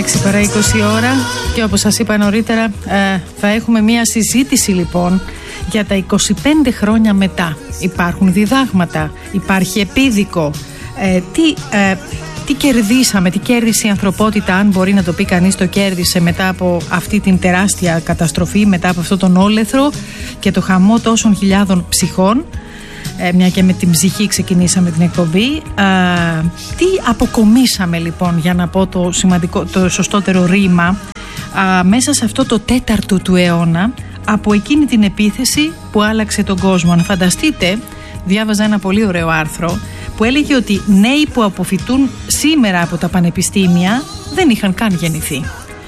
6 παρά 20 ώρα και όπως σας είπα νωρίτερα θα έχουμε μια συζήτηση λοιπόν για τα 25 χρόνια μετά. Υπάρχουν διδάγματα, υπάρχει επίδικο, τι κερδίσαμε, τι κέρδισε η ανθρωπότητα, αν μπορεί να το πει κανείς το κέρδισε μετά από αυτή την τεράστια καταστροφή, μετά από αυτόν τον όλεθρο και το χαμό τόσων χιλιάδων ψυχών. Μια και με την ψυχή ξεκινήσαμε την εκπομπή. Τι αποκομίσαμε λοιπόν, για να πω το σωστότερο ρήμα, μέσα σε αυτό το τέταρτο του αιώνα από εκείνη την επίθεση που άλλαξε τον κόσμο. Αν φανταστείτε, διάβαζα ένα πολύ ωραίο άρθρο που έλεγε ότι νέοι που αποφοιτούν σήμερα από τα πανεπιστήμια δεν είχαν καν γεννηθεί.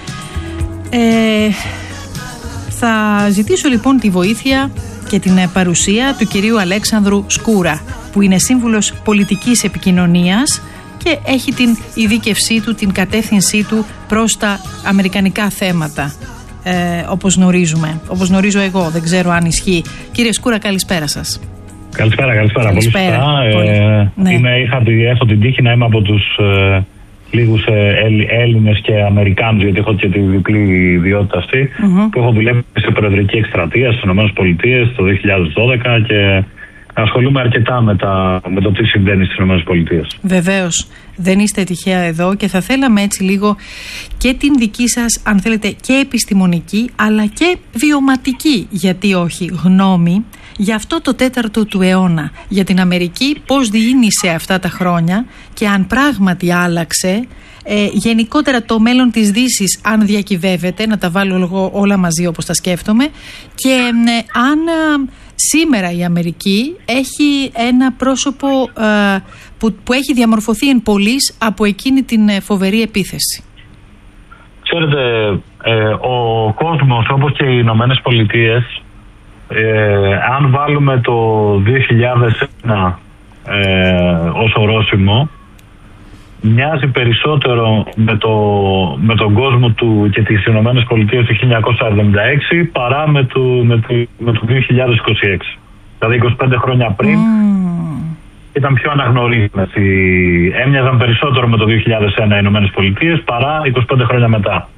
Θα ζητήσω λοιπόν τη βοήθεια και την παρουσία του κυρίου Αλέξανδρου Σκούρα, που είναι σύμβουλος πολιτικής επικοινωνίας και έχει την ειδίκευσή του, την κατεύθυνσή του προς τα αμερικανικά θέματα, όπως γνωρίζουμε, όπως γνωρίζω εγώ, δεν ξέρω αν ισχύει. Κύριε Σκούρα, καλησπέρα σας. Καλησπέρα. Πολύ σωστά. Έχω την τύχη να είμαι από τους λίγους Έλληνες και Αμερικάνους, γιατί έχω και τη διπλή ιδιότητα αυτή, που έχω δουλέψει σε προεδρική εκστρατεία στις ΗΠΑ το 2012 και ασχολούμαι αρκετά με το τι συμβαίνει στις ΗΠΑ. Βεβαίως, δεν είστε τυχαία εδώ και θα θέλαμε έτσι λίγο και την δική σας, αν θέλετε, και επιστημονική αλλά και βιωματική, γιατί όχι, γνώμη για αυτό το τέταρτο του αιώνα, για την Αμερική, πώς διήνυσε αυτά τα χρόνια και αν πράγματι άλλαξε γενικότερα το μέλλον της Δύσης, αν διακυβεύεται, να τα βάλω όλα μαζί όπως τα σκέφτομαι, και αν σήμερα η Αμερική έχει ένα πρόσωπο που έχει διαμορφωθεί εν πολλοίς από εκείνη την φοβερή επίθεση. Ξέρετε, ο κόσμος, όπως και οι Ηνωμένες Πολιτείες, αν βάλουμε το 2001 ως ορόσημο, μοιάζει περισσότερο με τον κόσμο του και τις Ηνωμένες Πολιτείες του 1976 παρά με το 2026. Δηλαδή 25 χρόνια πριν ήταν πιο αναγνωρίσιμες. Έμοιαζαν περισσότερο με το 2001 οι Ηνωμένες Πολιτείες παρά 25 χρόνια μετά.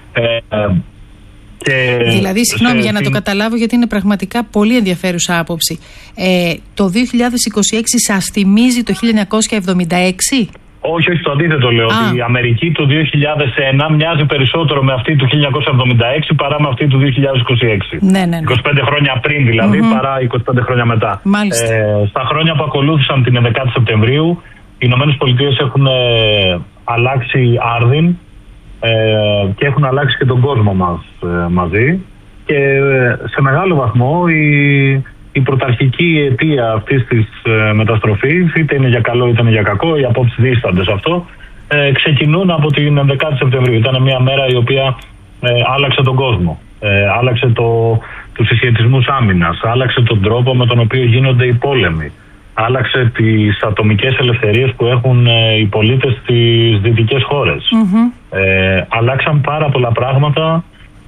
Δηλαδή, συγγνώμη για να το καταλάβω, γιατί είναι πραγματικά πολύ ενδιαφέρουσα άποψη. Το 2026 σας θυμίζει το 1976? Όχι, το αντίθετο λέω. Ότι η Αμερική του 2001 μοιάζει περισσότερο με αυτή του 1976 παρά με αυτή του 2026. Ναι. 25 χρόνια πριν δηλαδή, παρά 25 χρόνια μετά. Στα χρόνια που ακολούθησαν την 11η Σεπτεμβρίου, οι Ηνωμένες Πολιτείες έχουν αλλάξει άρδιν και έχουν αλλάξει και τον κόσμο μας μαζί, και σε μεγάλο βαθμό η πρωταρχική αιτία αυτής της μεταστροφής, είτε είναι για καλό είτε είναι για κακό, οι απόψεις δίστανται σε αυτό, ξεκινούν από την 11η Σεπτεμβρίου. Ήταν μια μέρα η οποία άλλαξε τον κόσμο, άλλαξε τους συσχετισμούς άμυνας, άλλαξε τον τρόπο με τον οποίο γίνονται οι πόλεμοι, άλλαξε τις ατομικές ελευθερίες που έχουν οι πολίτες στις δυτικές χώρες. Αλλάξαν πάρα πολλά πράγματα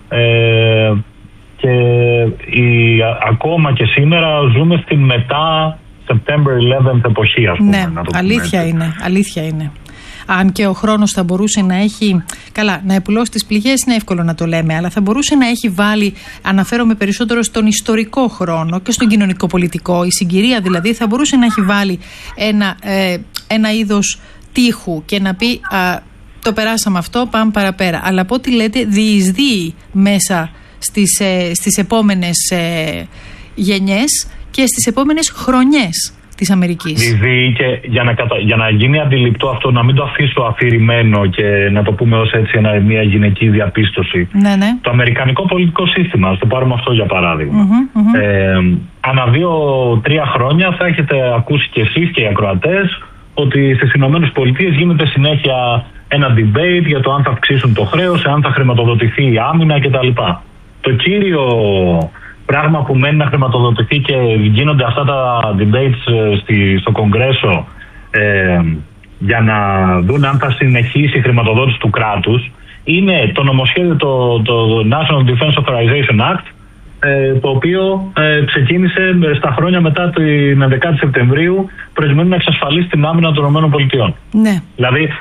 και ακόμα και σήμερα ζούμε στην μετά September 11 εποχή, ας πούμε. Ναι, αλήθεια είναι. Αν και ο χρόνος θα μπορούσε να έχει, καλά, να επουλώσει τις πληγές είναι εύκολο να το λέμε, αλλά θα μπορούσε να έχει βάλει, αναφέρομαι περισσότερο στον ιστορικό χρόνο και στον κοινωνικο-πολιτικό, η συγκυρία δηλαδή, θα μπορούσε να έχει βάλει ένα είδος τείχου και να πει το περάσαμε αυτό, πάμε παραπέρα. Αλλά από ό,τι λέτε διεισδύει μέσα στις επόμενες γενιές και στις επόμενες χρονιές της Αμερικής. Διεισδύει, και για να γίνει αντιληπτό αυτό, να μην το αφήσω αφηρημένο και να το πούμε ως έτσι μια γυναική διαπίστωση. Ναι. Το αμερικανικό πολιτικό σύστημα, ας το πάρουμε αυτό για παράδειγμα. Ανά 2-3 χρόνια θα έχετε ακούσει και εσείς και οι ακροατές ότι στις Ηνωμένες Πολιτείες γίνεται συνέχεια ένα debate για το αν θα αυξήσουν το χρέος, αν θα χρηματοδοτηθεί η άμυνα κτλ. Το κύριο πράγμα που μένει να χρηματοδοτηθεί, και γίνονται αυτά τα debates στο Κογκρέσο για να δουν αν θα συνεχίσει η χρηματοδότηση του κράτους, είναι το νομοσχέδιο, το National Defense Authorization Act, το οποίο ξεκίνησε στα χρόνια μετά την 11η Σεπτεμβρίου, προκειμένου να εξασφαλίσει την άμυνα των ΗΠΑ. Ναι. Δηλαδή,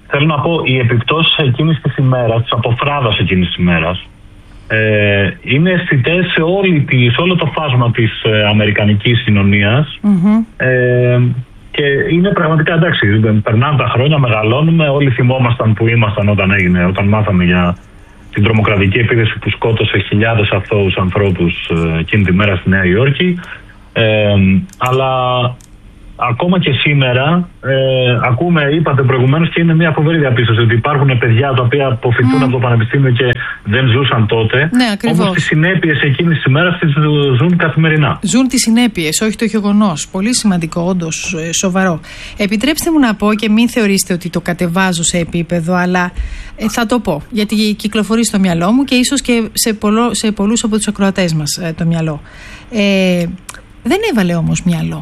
θέλω να πω, οι επιπτώσεις εκείνης της ημέρας, της αποφράδας εκείνης της ημέρας, είναι αισθητές σε όλο το φάσμα της αμερικανικής κοινωνίας. Και είναι πραγματικά, εντάξει, περνάνε τα χρόνια, μεγαλώνουμε, όλοι θυμόμασταν που ήμασταν όταν μάθαμε για την τρομοκρατική επίθεση που σκότωσε χιλιάδες αθώους ανθρώπους εκείνη τη μέρα στη Νέα Υόρκη. Αλλά ακόμα και σήμερα είπατε προηγουμένως, και είναι μια φοβερή διαπίστωση, ότι υπάρχουν παιδιά τα οποία αποφοιτούν από το πανεπιστήμιο και δεν ζούσαν τότε. Ναι, ακριβώς. Όμως τις συνέπειες εκείνης της ημέρας τις ζουν καθημερινά. Ζουν τις συνέπειες, όχι το γεγονός. Πολύ σημαντικό, όντως σοβαρό. Επιτρέψτε μου να πω, και μην θεωρήσετε ότι το κατεβάζω σε επίπεδο, αλλά θα το πω, γιατί κυκλοφορεί στο μυαλό μου και ίσως και σε πολλούς από τους ακροατές μας το μυαλό. Δεν έβαλε όμως μυαλό.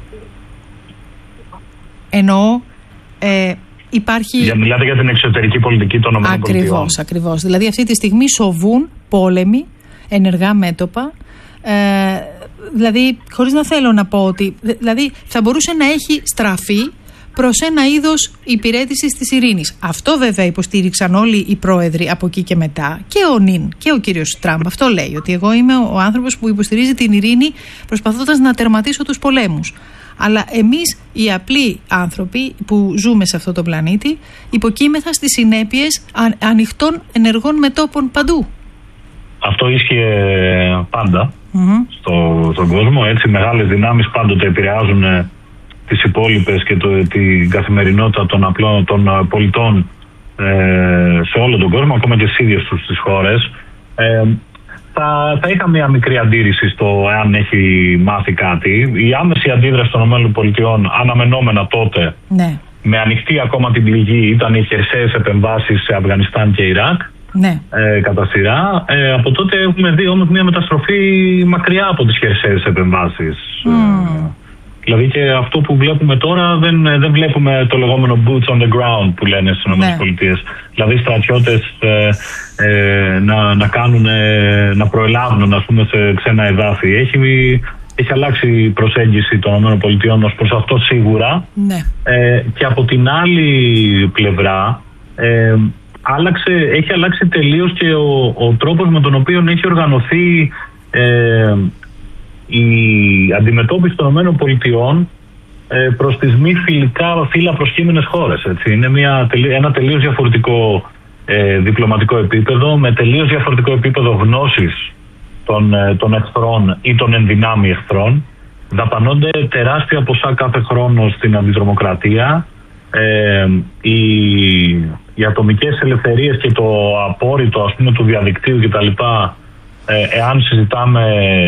Εννοώ υπάρχει... Μιλάτε για την εξωτερική πολιτική των ΗΠΑ. Ακριβώς. Δηλαδή αυτή τη στιγμή σοβούν πόλεμοι, ενεργά μέτωπα, δηλαδή χωρίς να θέλω να πω ότι... Δηλαδή θα μπορούσε να έχει στραφεί προς ένα είδος υπηρέτησης της ειρήνης. Αυτό βέβαια υποστήριξαν όλοι οι πρόεδροι από εκεί και μετά, και ο Νιν και ο κύριος Τραμπ. Αυτό λέει, ότι εγώ είμαι ο άνθρωπος που υποστηρίζει την ειρήνη προσπαθώντας να τερματίσω τους πολέμους. Αλλά εμείς οι απλοί άνθρωποι που ζούμε σε αυτό το πλανήτη υποκείμεθα στις συνέπειες ανοιχτών ενεργών μετώπων παντού. Αυτό ίσχυε πάντα στον κόσμο. Έτσι, μεγάλες δυνάμεις πάντοτε επηρεάζουν τις υπόλοιπες και την καθημερινότητα των πολιτών σε όλο τον κόσμο, ακόμα και στις ίδιες τους τις χώρες. Θα είχα μια μικρή αντίρρηση στο εάν έχει μάθει κάτι. Η άμεση αντίδραση των ΗΠΑ, αναμενόμενα τότε, ναι, με ανοιχτή ακόμα την πληγή, ήταν οι χερσαίες επεμβάσεις σε Αφγανιστάν και Ιράκ, ναι, κατά σειρά. Από τότε έχουμε δει όμως μια μεταστροφή μακριά από τις χερσαίες επεμβάσεις. Δηλαδή και αυτό που βλέπουμε τώρα δεν βλέπουμε το λεγόμενο boots on the ground που λένε στις ΗΠΑ. Δηλαδή στρατιώτες να προελάβουν, ας πούμε, σε ξένα εδάφη. Έχει αλλάξει η προσέγγιση των ΗΠΑ ως προς αυτό σίγουρα. Ναι. Και από την άλλη πλευρά έχει αλλάξει τελείως και ο τρόπος με τον οποίο έχει οργανωθεί η αντιμετώπιση των ΗΠΑ προς τις μη φύλλα προσχήμενες χώρες. Έτσι. Είναι ένα τελείως διαφορετικό διπλωματικό επίπεδο, με τελείως διαφορετικό επίπεδο γνώσης των εχθρών ή των ενδυνάμει εχθρών. Δαπανώνται τεράστια ποσά κάθε χρόνο στην αντιτρομοκρατία. Οι ατομικές ελευθερίες και το απόρριτο, ας πούμε, του διαδικτύου κτλ. Εάν συζητάμε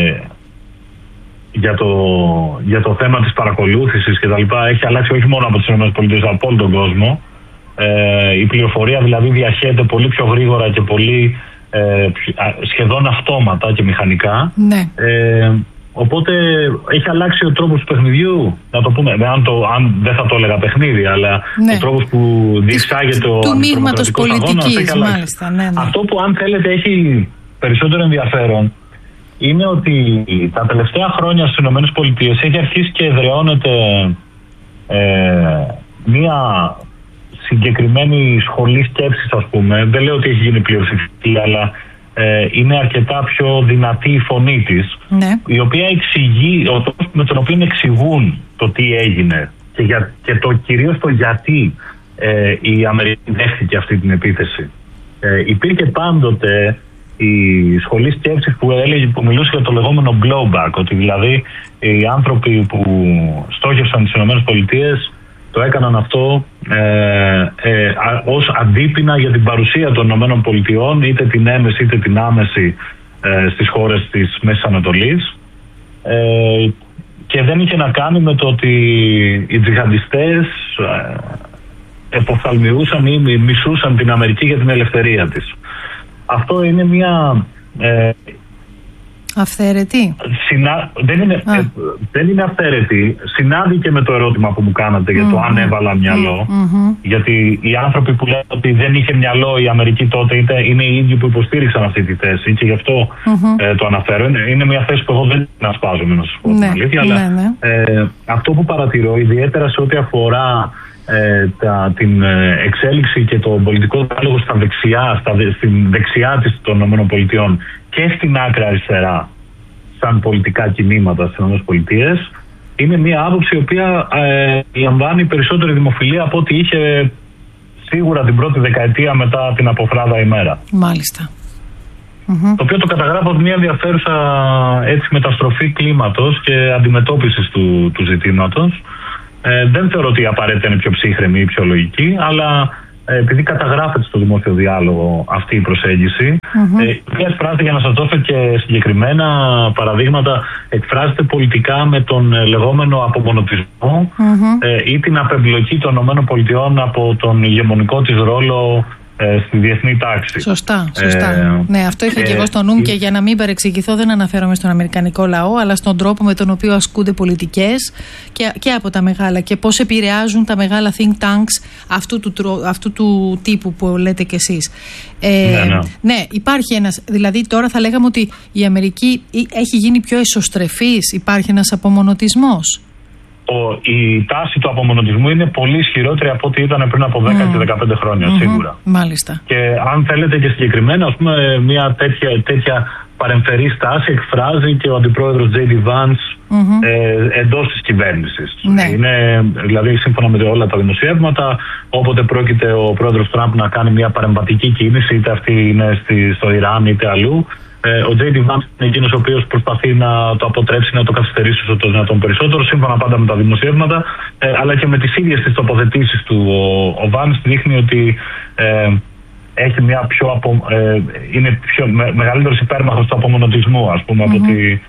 για το θέμα της παρακολούθησης και τα λοιπά, έχει αλλάξει όχι μόνο από τις ΗΠΑ, αλλά από όλο τον κόσμο. Η πληροφορία δηλαδή διαχέεται πολύ πιο γρήγορα και πολύ σχεδόν αυτόματα και μηχανικά. Ναι. Οπότε έχει αλλάξει ο τρόπος του παιχνιδιού, να το πούμε, αν δεν θα το έλεγα παιχνίδι, αλλά ναι, ο τρόπος που διεξάγεται ο αντιτρομοκρατικός αγώνας έχει αλλάξει. Ναι. Αυτό που, αν θέλετε, έχει περισσότερο ενδιαφέρον είναι ότι τα τελευταία χρόνια στις ΗΠΑ έχει αρχίσει και εδραιώνεται μία συγκεκριμένη σχολή σκέψης, ας πούμε. Δεν λέω ότι έχει γίνει πλειοψηφική, αλλά είναι αρκετά πιο δυνατή η φωνή της, ναι, η οποία εξηγεί, ο τρόπος με τον οποίο εξηγούν το τι έγινε και κυρίως το γιατί η Αμερική δέχτηκε αυτή την επίθεση. Υπήρχε πάντοτε η σχολή σκέψης που μιλούσε για το λεγόμενο blowback, ότι δηλαδή οι άνθρωποι που στόχευσαν τις ΗΠΑ το έκαναν αυτό ως αντίπεινα για την παρουσία των ΗΠΑ, είτε την έμεση είτε την άμεση, στις χώρες της Μέσης Ανατολής, και δεν είχε να κάνει με το ότι οι τζιχαντιστές εποφθαλμιούσαν ή μισούσαν την Αμερική για την ελευθερία της. Αυτό είναι μια αυθαίρετη. Δεν είναι αυθαίρετη. Συνάδει και με το ερώτημα που μου κάνατε για το αν έβαλα μυαλό. Γιατί οι άνθρωποι που λένε ότι δεν είχε μυαλό η Αμερική τότε είναι οι ίδιοι που υποστήριξαν αυτή τη θέση, και γι' αυτό το αναφέρω. Είναι μια θέση που εγώ δεν την ασπάζομαι, να σας πω την αλήθεια. Αλλά αυτό που παρατηρώ, ιδιαίτερα σε ό,τι αφορά την εξέλιξη και τον πολιτικό διάλογο στην δεξιά των ΗΠΑ και στην άκρα αριστερά σαν πολιτικά κινήματα στις ΗΠΑ, είναι μια άποψη η οποία λαμβάνει περισσότερη δημοφιλία από ό,τι είχε σίγουρα την πρώτη δεκαετία μετά την αποφράδα ημέρα. Μάλιστα. Το οποίο το καταγράφω ως μια ενδιαφέρουσα μεταστροφή κλίματος και αντιμετώπισης του ζητήματος. Δεν θεωρώ ότι απαραίτητα είναι πιο ψύχρεμη ή πιο λογική, αλλά επειδή καταγράφεται στο δημόσιο διάλογο αυτή η προσέγγιση, μια εκφράζεται, για να σας δώσω και συγκεκριμένα παραδείγματα, εκφράζεται πολιτικά με τον λεγόμενο απομονωτισμό ή την απεμπλοκή των ΗΠΑ από τον ηγεμονικό της ρόλο στη διεθνή τάξη. Σωστά. Ναι, αυτό είχα και εγώ στο νου και για να μην παρεξηγηθώ, δεν αναφέρομαι στον αμερικανικό λαό, αλλά στον τρόπο με τον οποίο ασκούνται πολιτικές και από τα μεγάλα και πώς επηρεάζουν τα μεγάλα think tanks αυτού του τύπου που λέτε κι εσείς. Ναι, υπάρχει ένας, δηλαδή τώρα θα λέγαμε ότι η Αμερική έχει γίνει πιο εσωστρεφής, υπάρχει ένας απομονωτισμός. Η τάση του απομονωτισμού είναι πολύ ισχυρότερη από ό,τι ήταν πριν από 10 και 15 χρόνια, σίγουρα. Μάλιστα. Και αν θέλετε και συγκεκριμένα, ας πούμε, μια τέτοια παρεμφερή στάση εκφράζει και ο αντιπρόεδρος J.D. Vance εντός της κυβέρνησης. Ναι. Είναι, δηλαδή, σύμφωνα με όλα τα δημοσιεύματα, όποτε πρόκειται ο πρόεδρος Τραμπ να κάνει μια παρεμβατική κίνηση, είτε αυτή είναι στο Ιράν είτε αλλού, ο J.D. Vance είναι εκείνος ο οποίος προσπαθεί να το αποτρέψει, να το καθυστερήσει όσο το δυνατόν περισσότερο, σύμφωνα πάντα με τα δημοσιεύματα, αλλά και με τις ίδιες τις τοποθετήσεις του. Ο Vance δείχνει ότι έχει μια είναι μεγαλύτερος υπέρμαχος του απομονωτισμού, ας πούμε, από ότι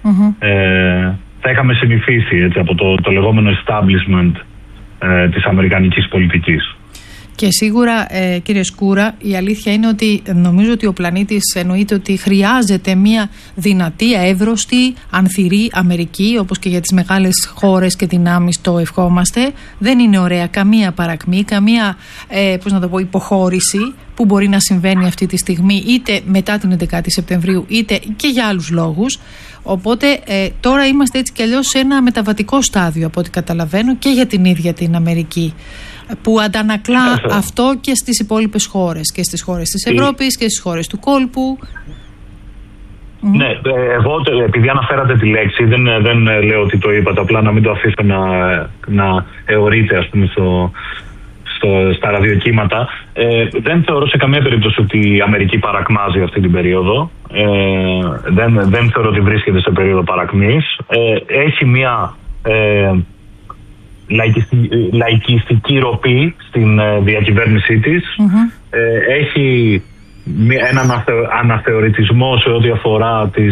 θα είχαμε συνηθίσει από το λεγόμενο establishment της αμερικανικής πολιτικής. Και σίγουρα, κύριε Σκούρα, η αλήθεια είναι ότι νομίζω ότι ο πλανήτης εννοείται ότι χρειάζεται μια δυνατή, εύρωστη, ανθυρή Αμερική, όπως και για τις μεγάλες χώρες και δυνάμεις το ευχόμαστε. Δεν είναι ωραία καμία παρακμή, καμία υποχώρηση που μπορεί να συμβαίνει αυτή τη στιγμή, είτε μετά την 11η Σεπτεμβρίου, είτε και για άλλους λόγους. Οπότε τώρα είμαστε έτσι κι αλλιώς σε ένα μεταβατικό στάδιο, από ό,τι καταλαβαίνω, και για την ίδια την Αμερική, που αντανακλά αυτό και στις υπόλοιπες χώρες, και στις χώρες της Ευρώπης και στις χώρες του κόλπου. Ναι, εγώ επειδή αναφέρατε τη λέξη, δεν λέω ότι το είπατε, απλά να μην το αφήσω να αιωρείται, ας πούμε, στα ραδιοκύματα. Δεν θεωρώ σε καμία περίπτωση ότι η Αμερική παρακμάζει αυτή την περίοδο. Δεν θεωρώ ότι βρίσκεται σε περίοδο παρακμής. Έχει μια λαϊκιστική ροπή στην διακυβέρνησή της. Έχει έναν αναθεωρητισμό σε ό,τι αφορά τις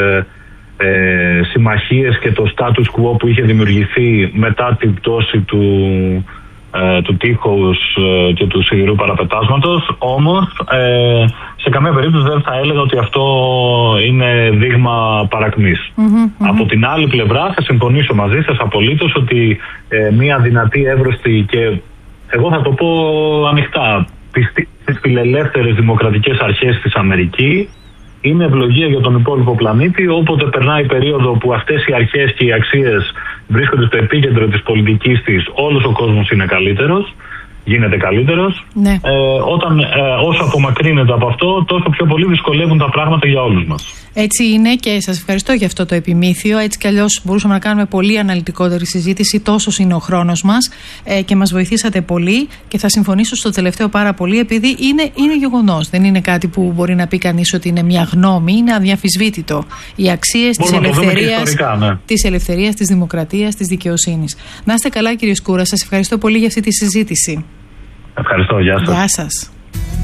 συμμαχίες και το status quo που είχε δημιουργηθεί μετά την πτώση του τείχους και του σιδηρού παραπετάσματος. Όμως σε καμία περίπτωση δεν θα έλεγα ότι αυτό είναι δείγμα παρακμής. Από την άλλη πλευρά θα συμφωνήσω μαζί σας απολύτως ότι μια δυνατή, εύρωστη και εγώ θα το πω ανοιχτά, πιστή στις φιλελεύθερες δημοκρατικές αρχές της Αμερική είναι ευλογία για τον υπόλοιπο πλανήτη. Όποτε περνάει η περίοδο που αυτές οι αρχές και οι αξίες βρίσκονται στο επίκεντρο της πολιτικής της, όλος ο κόσμος είναι καλύτερος, γίνεται καλύτερος. Ναι. Όσο απομακρύνεται από αυτό, τόσο πιο πολύ δυσκολεύουν τα πράγματα για όλους μας. Έτσι είναι και σας ευχαριστώ για αυτό το επιμήθειο. Έτσι κι αλλιώς μπορούσαμε να κάνουμε πολύ αναλυτικότερη συζήτηση. Τόσος είναι ο χρόνος μας και μας βοηθήσατε πολύ. Και θα συμφωνήσω στο τελευταίο πάρα πολύ, επειδή είναι γεγονός. Δεν είναι κάτι που μπορεί να πει κανείς ότι είναι μια γνώμη. Είναι αδιαμφισβήτητο. Οι αξίες της ελευθερίας, της δημοκρατίας, της δικαιοσύνης. Να είστε καλά, κύριε Σκούρα. Σας ευχαριστώ πολύ για αυτή τη συζήτηση. Ευχαριστώ. Γεια σας. Γεια σας.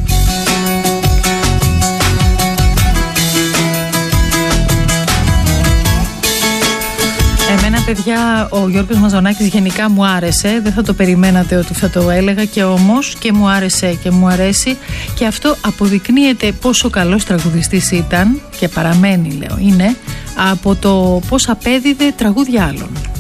Εμένα, παιδιά, ο Γιώργος Μαζονάκης γενικά μου άρεσε. Δεν θα το περιμένατε ότι θα το έλεγα, και όμως και μου άρεσε και μου αρέσει. Και αυτό αποδεικνύεται πόσο καλός τραγουδιστής ήταν και παραμένει, λέω, είναι από το πώς απέδιδε τραγούδια άλλων.